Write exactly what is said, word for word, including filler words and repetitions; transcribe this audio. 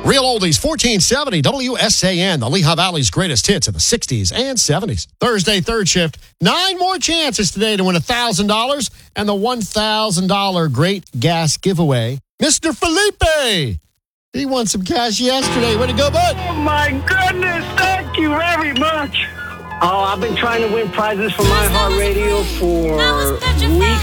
Real Oldies, fourteen seventy W S A N, the Lehigh Valley's greatest hits of the sixties and seventies. Thursday, third shift. Nine more chances today to win one thousand dollars and the one thousand dollars Great Gas Giveaway. Mister Felipe, he won some cash yesterday. Way to go, bud. Oh, my goodness. Thank you very much. Oh, I've been trying to win prizes from iHeartRadio for weeks